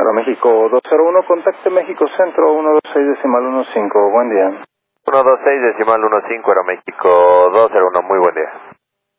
Aeroméxico 201, contacte México Centro 126.15, buen día. 126.15, Aeroméxico 201, muy buen día.